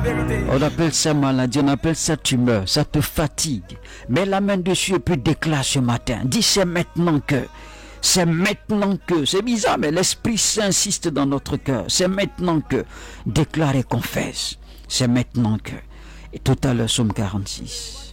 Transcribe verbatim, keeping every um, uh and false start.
vérité. On appelle ça maladie, on appelle ça tumeur, ça te fatigue. Mets la main dessus et puis déclare ce matin. Dis c'est maintenant que. C'est maintenant que. C'est bizarre, mais l'Esprit Saint insiste dans notre cœur. C'est maintenant que. Déclare et confesse. C'est maintenant que. Et tout à l'heure, Psaume quarante-six.